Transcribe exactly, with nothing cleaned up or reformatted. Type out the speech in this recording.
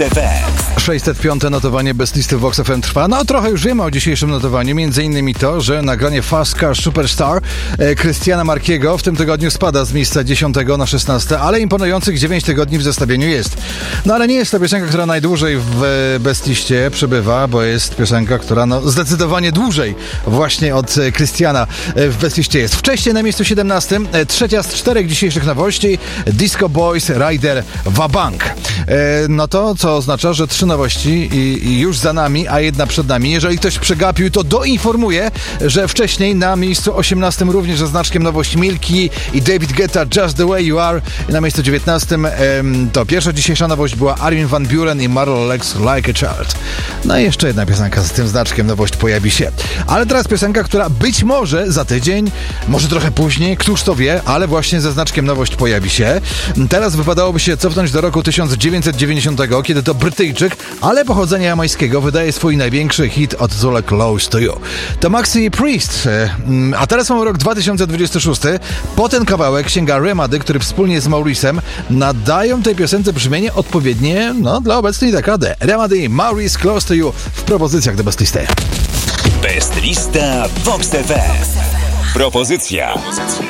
sześćset piąte notowanie Best Listy w Vox F M trwa. No trochę już wiemy o dzisiejszym notowaniu, między innymi to, że nagranie Fast Car Superstar e, Christiana Marquiego w tym tygodniu spada z miejsca dziesiątego na szesnaste, ale imponujących dziewięć tygodni w zestawieniu jest. No ale nie jest to piosenka, która najdłużej w Best Liście przebywa, bo jest piosenka, która no zdecydowanie dłużej właśnie od Christiana w Best Liście jest. Wcześniej na miejscu siedemnastym, e, trzecia z czterech dzisiejszych nowości, Disco Boys Rider Vabank. E, no to co oznacza, że trzy nowości i, i już za nami, a jedna przed nami. Jeżeli ktoś przegapił, to doinformuję, że wcześniej na miejscu osiemnastym również ze znaczkiem nowość Milky i David Guetta Just The Way You Are. I na miejscu dziewiętnastym em, to pierwsza dzisiejsza nowość była Armin van Buuren i Marlo Lex Like a Child. No i jeszcze jedna piosenka z tym znaczkiem nowość pojawi się. Ale teraz piosenka, która być może za tydzień, może trochę później, któż to wie, ale właśnie ze znaczkiem nowość pojawi się. Teraz wypadałoby się cofnąć do roku tysiąc dziewięćset dziewięćdziesiątego, kiedy to Brytyjczyk, ale pochodzenia jamańskiego, wydaje swój największy hit od Zula Close to You. To Maxi Priest, a teraz mamy rok dwa tysiące dwudziesty szósty. Po ten kawałek sięga Remady, który wspólnie z Maurice'em nadają tej piosence brzmienie odpowiednie, no, dla obecnej dekady. Remady, Maurice, Close to You w propozycjach do Best Listy. Best Lista Vox F M. Propozycja.